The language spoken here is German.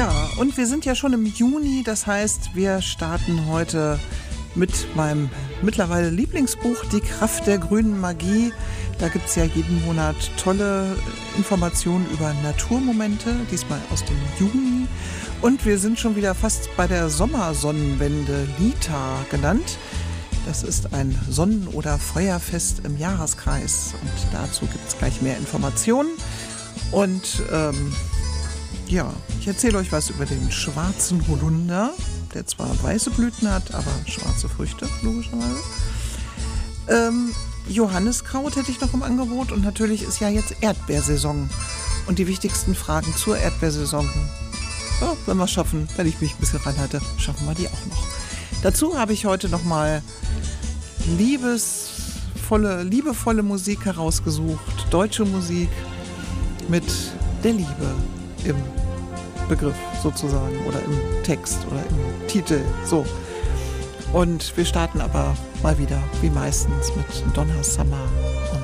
Ja, und wir sind ja schon im Juni, das heißt, wir starten heute mit meinem mittlerweile Lieblingsbuch Die Kraft der grünen Magie. Da gibt es ja jeden Monat tolle Informationen über Naturmomente, diesmal aus dem Juni. Und wir sind schon wieder fast bei der Sommersonnenwende, Lita genannt. Das ist ein Sonnen- oder Feuerfest im Jahreskreis. Und dazu gibt es gleich mehr Informationen. Und ja, ich erzähle euch was über den schwarzen Holunder, der zwar weiße Blüten hat, aber schwarze Früchte, logischerweise. Johanniskraut hätte ich noch im Angebot und natürlich ist ja jetzt Erdbeersaison. Und die wichtigsten Fragen zur Erdbeersaison, ja, wenn wir es schaffen, wenn ich mich ein bisschen ranhalte, schaffen wir die auch noch. Dazu habe ich heute nochmal liebevolle Musik herausgesucht, deutsche Musik mit der Liebe im Begriff sozusagen oder im Text oder im Titel. So. Und wir starten aber mal wieder, wie meistens, mit Donna Summer.